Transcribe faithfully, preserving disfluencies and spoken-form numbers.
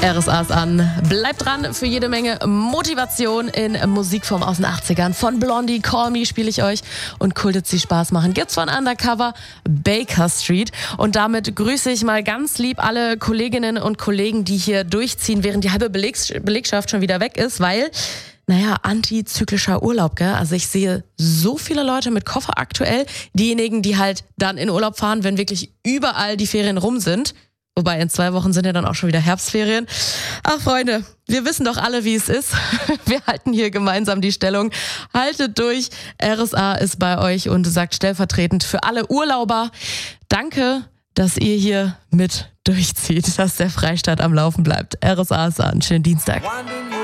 R S A ist an. Bleibt dran für jede Menge Motivation in Musikform aus den achtzigern. Von Blondie, Call Me spiele ich euch und Kultet sie Spaß machen. Gibt's von Undercover, Baker Street. Und damit grüße ich mal ganz lieb alle Kolleginnen und Kollegen, die hier durchziehen, während die halbe Belegs- Belegschaft schon wieder weg ist, weil... Naja, antizyklischer Urlaub, gell? Also ich sehe so viele Leute mit Koffer aktuell. Diejenigen, die halt dann in Urlaub fahren, wenn wirklich überall die Ferien rum sind. Wobei in zwei Wochen sind ja dann auch schon wieder Herbstferien. Ach Freunde, wir wissen doch alle, wie es ist. Wir halten hier gemeinsam die Stellung. Haltet durch. R S A ist bei euch und sagt stellvertretend für alle Urlauber: Danke, dass ihr hier mit durchzieht, dass der Freistaat am Laufen bleibt. R S A ist an. Schönen Dienstag.